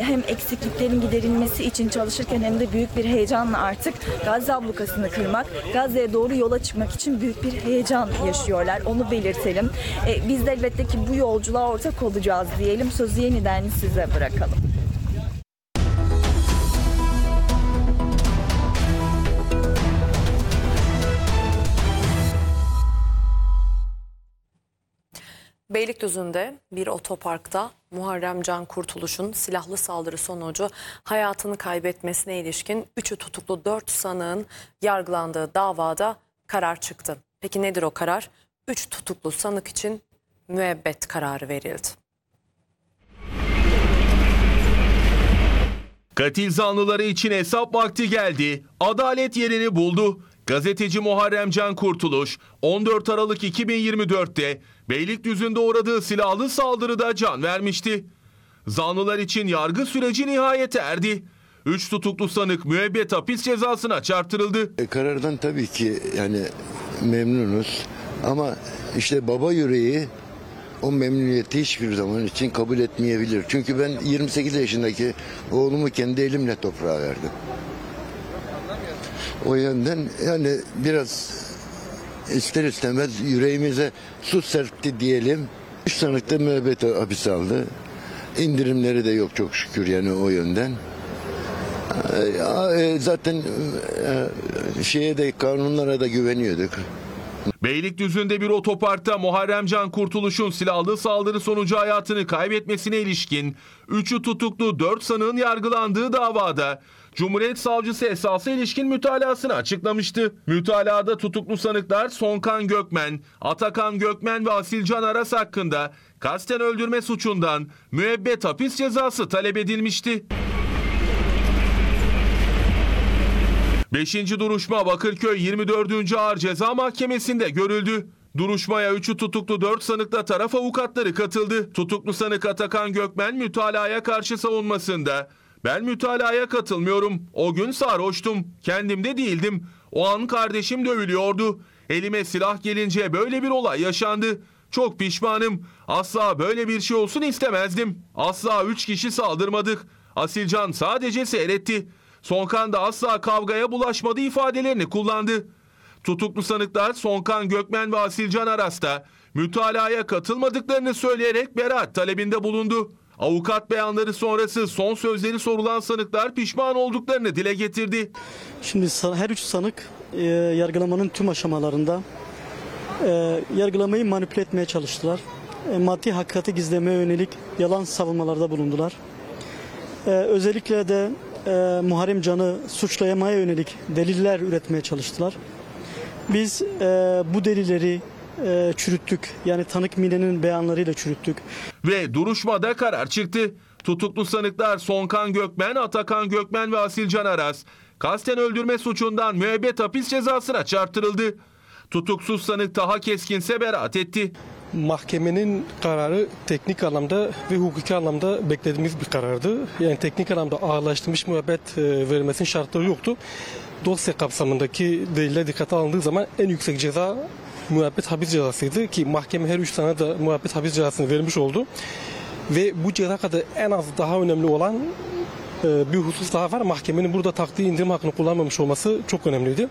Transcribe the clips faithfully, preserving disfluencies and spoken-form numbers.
hem eksikliklerin giderilmesi için çalışırken hem de büyük bir heyecanla artık Gazze ablukasını kırmak, Gazze'ye doğru yola çıkmak için büyük bir heyecan yaşıyorlar. Onu belirtelim. E, biz de elbette ki bu yolculuğa ortak olacağız diyelim. Sözü yeniden size bırakalım. Beylikdüzü'nde bir otoparkta Muharrem Can Kurtuluş'un silahlı saldırı sonucu hayatını kaybetmesine ilişkin üçü tutuklu dört sanığın yargılandığı davada karar çıktı. Peki nedir o karar? Üç tutuklu sanık için müebbet kararı verildi. Katil zanlıları için hesap vakti geldi. Adalet yerini buldu. Gazeteci Muharrem Can Kurtuluş on dört Aralık iki bin yirmi dört'te Beylikdüzü'nde uğradığı silahlı saldırıda can vermişti. Zanlılar için yargı süreci nihayete erdi. Üç tutuklu sanık müebbet hapis cezasına çarptırıldı. E, karardan tabii ki yani memnunuz ama işte baba yüreği o memnuniyeti hiçbir zaman için kabul etmeyebilir. Çünkü ben yirmi sekiz yaşındaki oğlumu kendi elimle toprağa verdim. O yönden yani biraz ister istemez yüreğimize su serpti diyelim. Üç sanık da müebbet hapis aldı. İndirimleri de yok çok şükür yani o yönden. Zaten şeye de kanunlara da güveniyorduk. Beylikdüzü'nde bir otoparkta Muharrem Can Kurtuluş'un silahlı saldırı sonucu hayatını kaybetmesine ilişkin üçü tutuklu dört sanığın yargılandığı davada Cumhuriyet Savcısı esasa ilişkin mütalasını açıklamıştı. Mütalada tutuklu sanıklar Sonkan Gökmen, Atakan Gökmen ve Asilcan Aras hakkında kasten öldürme suçundan müebbet hapis cezası talep edilmişti. Beşinci duruşma Bakırköy yirmi dördüncü Ağır Ceza Mahkemesi'nde görüldü. Duruşmaya üçü tutuklu dört sanıkla taraf avukatları katıldı. Tutuklu sanık Atakan Gökmen mütalaya karşı savunmasında "Ben mütalaya katılmıyorum. O gün sarhoştum. Kendimde değildim. O an kardeşim dövülüyordu. Elime silah gelince böyle bir olay yaşandı. Çok pişmanım. Asla böyle bir şey olsun istemezdim. Asla üç kişi saldırmadık. Asilcan sadece seyretti. Sonkan da asla kavgaya bulaşmadı" ifadelerini kullandı. Tutuklu sanıklar Sonkan Gökmen ve Asilcan Aras da mütalaya katılmadıklarını söyleyerek beraat talebinde bulundu. Avukat beyanları sonrası son sözleri sorulan sanıklar pişman olduklarını dile getirdi. Şimdi her üç sanık e, yargılamanın tüm aşamalarında e, yargılamayı manipüle etmeye çalıştılar. E, maddi hakikati gizlemeye yönelik yalan savunmalarda bulundular. E, özellikle de e, Muharrem Can'ı suçlamaya yönelik deliller üretmeye çalıştılar. Biz e, bu delilleri e, çürüttük. Yani tanık Mine'nin beyanlarıyla çürüttük. Ve duruşmada karar çıktı. Tutuklu sanıklar Sonkan Gökmen, Atakan Gökmen ve Asilcan Aras kasten öldürme suçundan müebbet hapis cezasına çarptırıldı. Tutuksuz sanık Taha Keskinse beraat etti. Mahkemenin kararı teknik anlamda ve hukuki anlamda beklediğimiz bir karardı. Yani teknik anlamda ağırlaştırılmış müebbet verilmesinin şartları yoktu. Dosya kapsamındaki deliller dikkate alındığı zaman en yüksek ceza müebbet hapis cezasıydı ki mahkeme her üç tane de müebbet hapis cezasını vermiş oldu. Ve bu ceza kadar en az daha önemli olan bir husus daha var. Mahkemenin burada taktığı indirim hakkını kullanmamış olması çok önemliydi.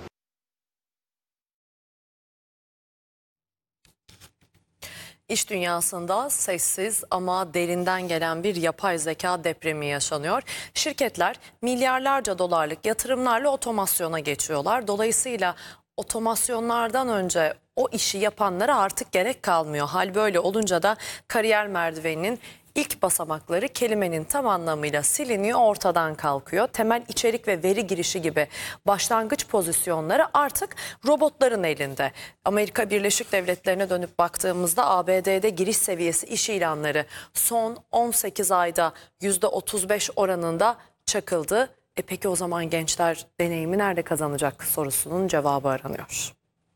İş dünyasında sessiz ama derinden gelen bir yapay zeka depremi yaşanıyor. Şirketler milyarlarca dolarlık yatırımlarla otomasyona geçiyorlar. Dolayısıyla otomasyonlardan önce o işi yapanlara artık gerek kalmıyor. Hal böyle olunca da kariyer merdiveninin ilk basamakları kelimenin tam anlamıyla siliniyor, ortadan kalkıyor. Temel içerik ve veri girişi gibi başlangıç pozisyonları artık robotların elinde. Amerika Birleşik Devletleri'ne dönüp baktığımızda A B D'de giriş seviyesi iş ilanları son on sekiz ayda yüzde otuz beş oranında çakıldı. E peki o zaman gençler deneyimi nerede kazanacak sorusunun cevabı aranıyor.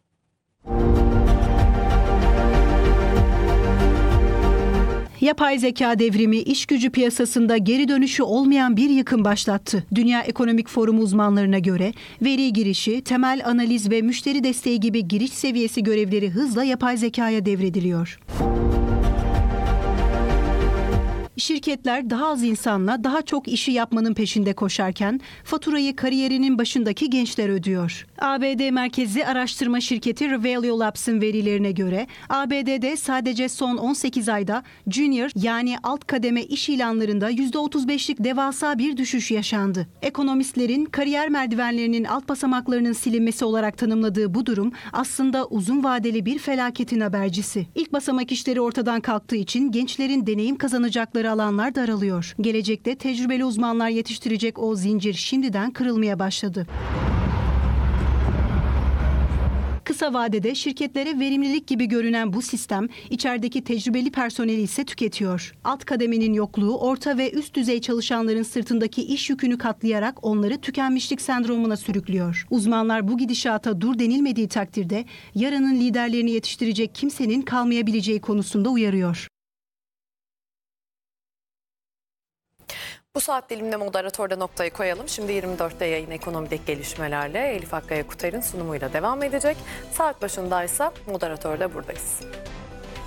Yapay zeka devrimi iş gücü piyasasında geri dönüşü olmayan bir yıkım başlattı. Dünya Ekonomik Forumu uzmanlarına göre veri girişi, temel analiz ve müşteri desteği gibi giriş seviyesi görevleri hızla yapay zekaya devrediliyor. Şirketler daha az insanla daha çok işi yapmanın peşinde koşarken faturayı kariyerinin başındaki gençler ödüyor. A B D merkezli araştırma şirketi Revelio Labs'ın verilerine göre A B D'de sadece son on sekiz ayda junior yani alt kademe iş ilanlarında yüzde otuz beşlik devasa bir düşüş yaşandı. Ekonomistlerin kariyer merdivenlerinin alt basamaklarının silinmesi olarak tanımladığı bu durum aslında uzun vadeli bir felaketin habercisi. İlk basamak işleri ortadan kalktığı için gençlerin deneyim kazanacakları alanlar daralıyor. Gelecekte tecrübeli uzmanlar yetiştirecek o zincir şimdiden kırılmaya başladı. Kısa vadede şirketlere verimlilik gibi görünen bu sistem içerideki tecrübeli personeli ise tüketiyor. Alt kademenin yokluğu orta ve üst düzey çalışanların sırtındaki iş yükünü katlayarak onları tükenmişlik sendromuna sürüklüyor. Uzmanlar bu gidişata dur denilmediği takdirde yarının liderlerini yetiştirecek kimsenin kalmayabileceği konusunda uyarıyor. Bu saat diliminde moderatörde noktayı koyalım. Şimdi yirmi dörtte yayın ekonomideki gelişmelerle Elif Akkaya Kuter'in sunumuyla devam edecek. Saat başındaysa moderatörde buradayız.